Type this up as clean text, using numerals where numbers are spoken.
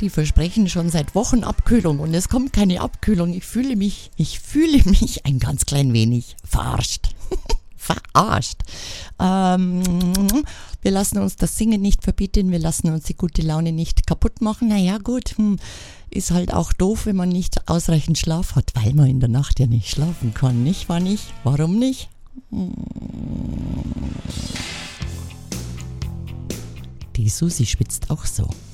Die versprechen schon seit Wochen Abkühlung und es kommt keine Abkühlung. Ich fühle mich ein ganz klein wenig verarscht. Verarscht. Wir lassen uns das Singen nicht verbieten, wir lassen uns die gute Laune nicht kaputt machen. Naja gut, ist halt auch doof, wenn man nicht ausreichend Schlaf hat, weil man in der Nacht ja nicht schlafen kann, nicht wahr nicht? Warum nicht? Die Susi schwitzt auch so.